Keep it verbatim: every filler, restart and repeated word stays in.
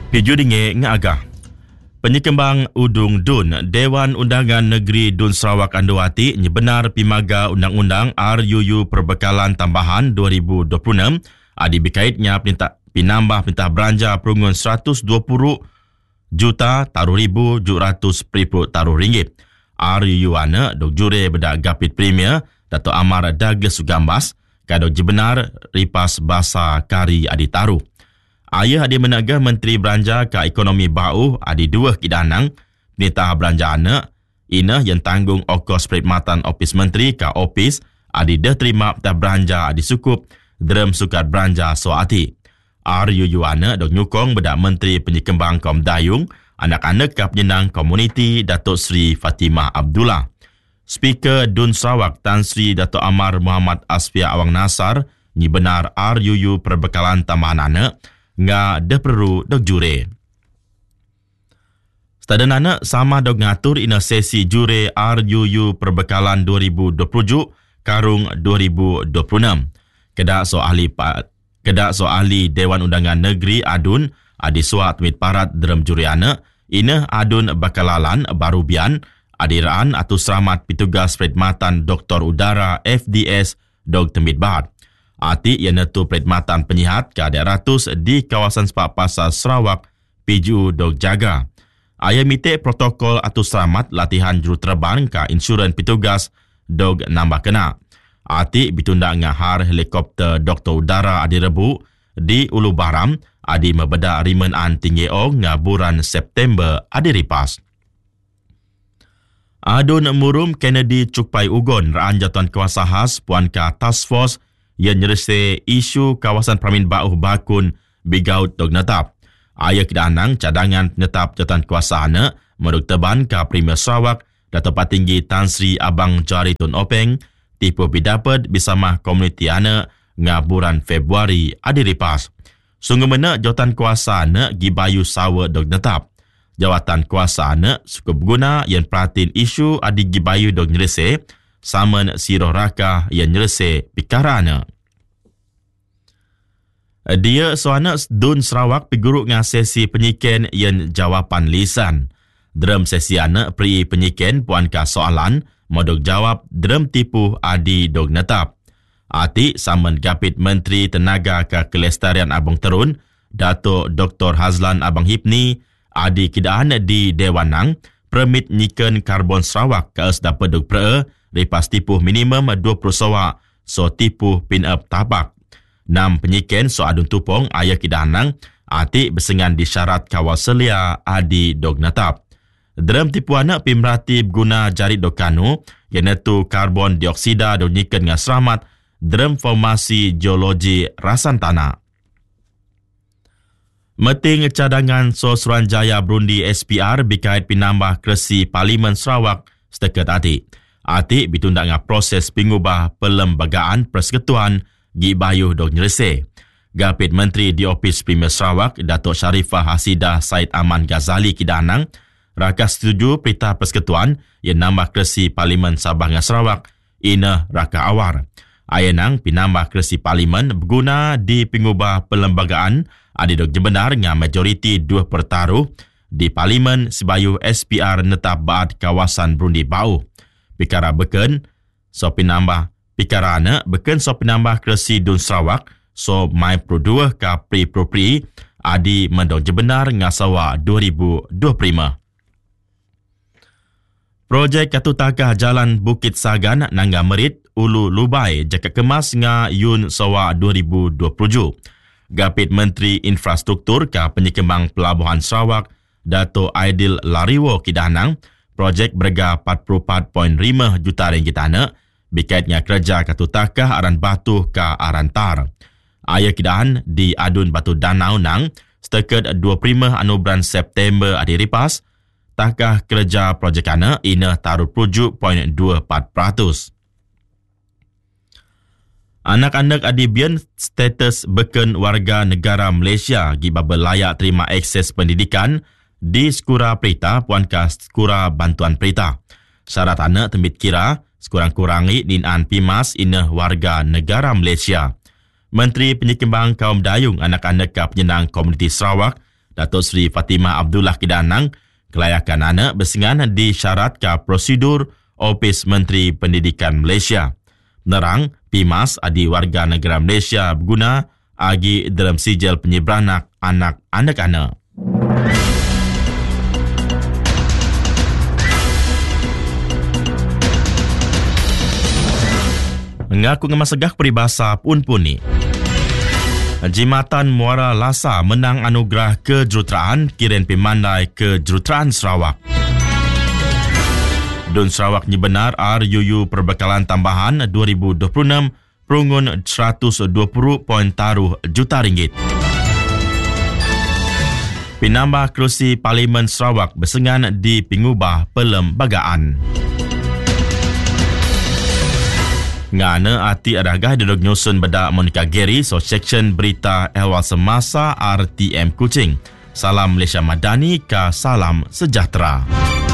Piju dinge ngagah. Penyekembang Udung Dun, Dewan Undangan Negeri Dun Sarawak Anduati nyebenar pimaga Undang-Undang R U U Perbekalan Tambahan dua ribu dua puluh enam adi berkaitnya perintah, pinambah perintah belanja perungun seratus dua puluh juta taruh ribu tujuh ratus peribu taruh ringgit. R U U ana dok jure bedak Gapit Premier Dato' Amar Douglas Sugambas kado jebenar ripas bahasa kari adi taruh. Ayah adi menaga Menteri Belanja ke Ekonomi Bau adi dua kidanang penitah belanja anak ina yang tanggung ongkos perkhidmatan Opis Menteri ke Opis adi dah terima penitah belanja adi sukup derem sukat belanja soati. R U U anak dok nyukong bedak Menteri Penyekembang Kaum Dayung anak-anak ke penyenang komuniti Datuk Seri Fatimah Abdullah. Speaker Dun Sarawak Tan Sri Dato' Amar Muhammad Asfia Awang Nasar nyibenar R U U Perbekalan Tambahan anak nga dah perlu dok jure. Setelah anak sama dok ngatur ina sesi jure R U U Perbekalan dua ribu dua puluh karung dua ribu dua puluh enam. Kedak so ahli kedak so ahli Dewan Undangan Negeri Adun adi suat mit parat dalam jure anak ina Adun Bakalalan Barubian adiraan atau selamat petugas perkhidmatan Doktor Udara F D S dok temit bahat. Ati yang netu perkhidmatan penyihat ke ada ratus di kawasan Sepak Pasar Sarawak, P J U dok jaga. Ayah mitik protokol atau selamat latihan juruterbang ke insuran petugas dok nambah kena. Ati bitunda ngahar helikopter Doktor Udara adi rebu di Ulu Baram adi membeda rimen an tinggi o ngaburan September adi ripas. Adun Murum Kennedy Cukpai Ugon raan jatuan kuasa khas Puan Ka Task Force yang nyerese isu kawasan Pramin Bauh Bakun Bigaut dog netap. Ayah kedanang cadangan netap jatuan kuasa anak menurut teban ke Premier Sarawak Dato' Patinggi Tan Sri Abang Jari Tun Openg tipu bidapat bersama komuniti anak ngaburan Februari adi ripas. Sungguh mena jawatan kuasa anak gibayu sawa dog netap. Jawatan kuasa anak cukup guna yang perhatiin isu adi gibayu dog nyerese saman siroh raka yang nyerese pikarana. Dia seorang Dun Sarawak piguruk ngah sesi penyiken yang jawapan lisan. Dalam sesi anak peri penyiken puan ka soalan modok jawab dalam tipu adi dog netap. Ati saman Gapit Menteri Tenaga ke Kelestarian Abang Terun Dato' Doktor Hazlan Abang Hipni adi kidaan di Dewanang permit nyiken karbon Sarawak ke es dapat dog pre ripas tipuh minimum dua puluh sawa so tipuh pin-up tabak. Enam penyiken so adun tupong ayah kidanang ati bersengan di syarat kawal selia adi dog netap. Dalam tipu anak pimrati guna jari dokanu yang netu karbon dioksida dog nyiken dengan selamat dalam formasi geologi rasan tanah. Meting cadangan so Suruhanjaya Brundi S P R berkait pinambah keresi Parlimen Sarawak setekat ati. Ati bitunda ngah proses pengubah pelembagaan persekutuan gi bayuh dok nyerese. Gapit Menteri di Opis Premier Sarawak Dato' Sharifah Hasidah Said Aman Ghazali kidanang raka setuju perintah persekutuan yang nambah keresi Parlimen Sabah dengan Sarawak ina raka awar. Ayenang pinambah keresi Parlimen berguna di pengubah pelembagaan adi dok jebenar dengan majoriti dua pertaruh di Parlimen sebayuh S P R netap baat kawasan Brundi Bau. Pikara beken so pinambah pikara ana beken so pinambah keresi Dun Sarawak so mai pro dua ka pri pro pri adi mendong jebenar ngasawa dua ribu dua puluh lima. Projek Katutakah Jalan Bukit Sagan Nangga Merit Ulu Lubai jaka kemas nga Yun Sawa dua ribu dua puluh. Gapit Menteri Infrastruktur ka Penyekembang Pelabuhan Sarawak Dato' Aidil Lariwo kidanang projek berharga empat puluh empat perpuluhan lima juta ringgit anak berkaitnya kerja Katutakah aran batu ka Arantar. Ayah kidahan di Adun Batu Danau nang setakat dua puluh lima anubulan September adi ripas takah kerja projek anak ina taruh tujuh perpuluhan dua empat peratus. Anak-anak adibian status beken warga negara Malaysia gibabel layak terima akses pendidikan di Skura Perita Puan Ka Skura Bantuan Perita. Syarat anak tembit kira sekurang-kurangi dinan pimas ina warga negara Malaysia. Menteri Penyekembang Kaum Dayung Anak-anak ke Penyenang Komuniti Sarawak Datuk Seri Fatimah Abdullah Kidanang, kelayakan anak bersengan disyarat ke prosedur Opis Menteri Pendidikan Malaysia. Nerang, Pimas adi warga negara Malaysia berguna agi dalam sijil penyeberanak anak anak-anak. Mengaku ngemasegah peribahasa pun-pun ni. Jimatan Muara Lasa menang anugerah kejuruteraan Kirin Pemandai Kejuruteraan Sarawak. Dun Sarawak Nyebenar R U U Perbekalan Tambahan dua ribu dua puluh enam perungun seratus dua puluh perpuluhan tiga juta ringgit. Penambah kerusi Parlimen Sarawak bersengan di pengubah perlembagaan. Ngana ati adagah duduk nyusun bedak Monica Gary so section berita ehwal semasa R T M Kuching. Salam Malaysia Madani ka salam sejahtera.